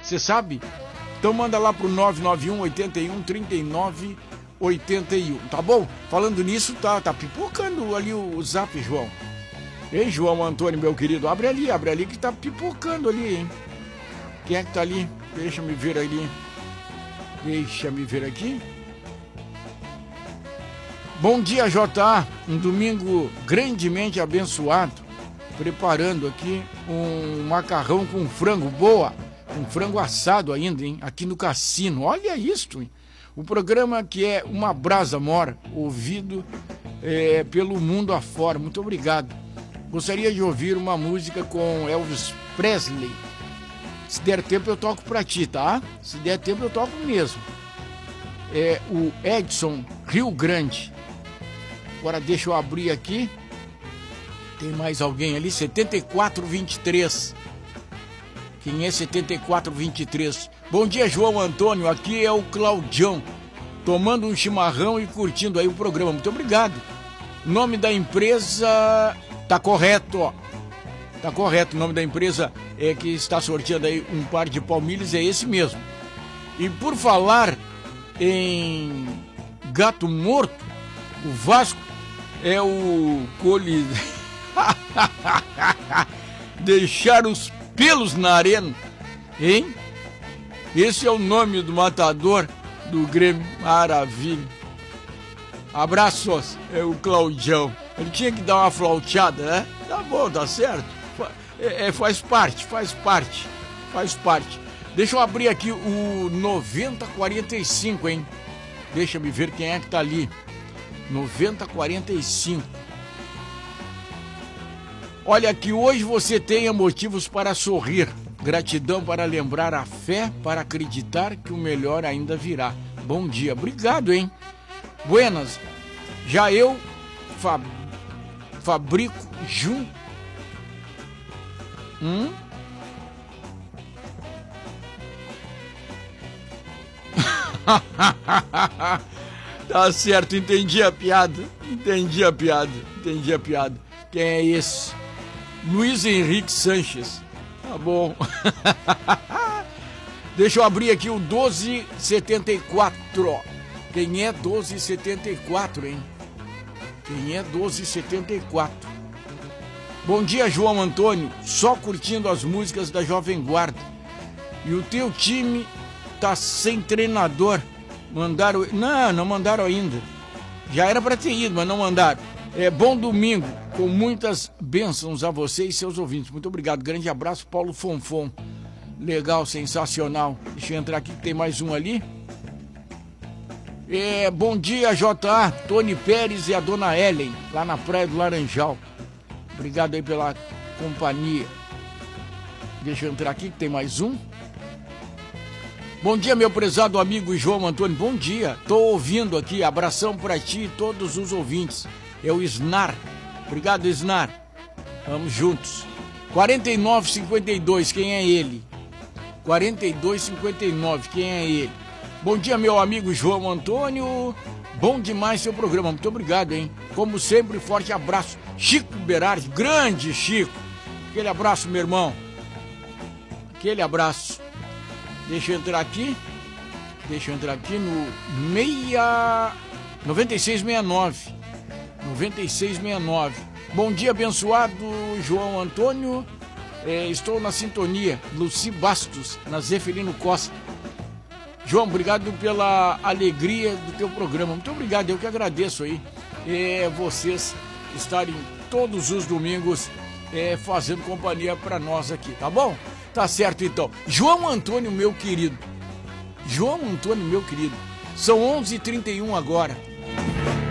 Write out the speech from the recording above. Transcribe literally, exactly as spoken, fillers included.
Você sabe? Então manda lá pro nove nove um, oito um, três nove oito um, tá bom? Falando nisso, tá, tá pipocando ali o, o zap, João. Ei, João Antônio, meu querido, abre ali, abre ali que tá pipocando ali, hein? Quem é que tá ali? Deixa me ver ali. Deixa me ver aqui. Bom dia, J A. Um domingo grandemente abençoado. Preparando aqui um macarrão com frango. Boa! Um frango assado ainda, hein? Aqui no cassino. Olha isso, hein? O programa que é uma brasa mora, ouvido é, pelo mundo afora. Muito obrigado. Gostaria de ouvir uma música com Elvis Presley. Se der tempo eu toco pra ti, tá? Se der tempo eu toco mesmo. É o Edson Rio Grande. Agora deixa eu abrir aqui. Tem mais alguém ali? setenta e quatro vinte e três. Quem é setenta e quatro vinte e três? Bom dia, João Antônio. Aqui é o Claudião. Tomando um chimarrão e curtindo aí o programa. Muito obrigado. O nome da empresa tá correto, ó. Tá correto. O nome da empresa é que está sorteando aí um par de palmilhas, é esse mesmo. E por falar em gato morto, o Vasco é o coli... deixar os pelos na arena, hein? Esse é o nome do matador do Grêmio. Maravilha. Abraços, é o Claudião. Ele tinha que dar uma flauteada, né? Tá bom, tá certo. É, é, faz parte, faz parte, faz parte. Deixa eu abrir aqui o noventa quarenta e cinco, hein? Deixa me ver quem é que tá ali. noventa quarenta e cinco. Olha, que hoje você tenha motivos para sorrir. Gratidão para lembrar a fé, para acreditar que o melhor ainda virá. Bom dia. Obrigado, hein? Buenas. Já eu fab... fabrico junto. Hum? Tá certo, entendi a piada. Entendi a piada. Entendi a piada. Quem é esse? Luiz Henrique Sanches. Tá bom. Deixa eu abrir aqui o doze setenta e quatro. Quem é doze setenta e quatro, hein? Quem é doze setenta e quatro? Bom dia, João Antônio. Só curtindo as músicas da Jovem Guarda. E o teu time tá sem treinador. Mandaram... Não, não mandaram ainda. Já era pra ter ido, mas não mandaram. É, bom domingo, com muitas bênçãos a você e seus ouvintes. Muito obrigado, grande abraço, Paulo Fonfon. Legal, sensacional. Deixa eu entrar aqui que tem mais um ali. É, bom dia, J A, Tony Pérez e a dona Ellen, lá na Praia do Laranjal. Obrigado aí pela companhia. Deixa eu entrar aqui que tem mais um. Bom dia, meu prezado amigo João Antônio. Bom dia, tô ouvindo aqui. Abração pra ti e todos os ouvintes. É o Snar. Obrigado, Snar. Vamos juntos. quarenta e nove cinquenta e dois, quem é ele? quarenta e dois cinquenta e nove, quem é ele? Bom dia, meu amigo João Antônio. Bom demais seu programa. Muito obrigado, hein? Como sempre, forte abraço. Chico Berardi, grande Chico. Aquele abraço, meu irmão. Aquele abraço. Deixa eu entrar aqui. Deixa eu entrar aqui no meia... noventa e seis sessenta e nove. noventa e seis sessenta e nove. Bom dia, abençoado João Antônio. É, estou na sintonia. Luci Bastos, na Zeferino Costa. João, obrigado pela alegria do teu programa. Muito obrigado, eu que agradeço aí. É, vocês estarem todos os domingos é, fazendo companhia para nós aqui, tá bom? Tá certo, então. João Antônio, meu querido. João Antônio, meu querido. São onze e trinta e um agora.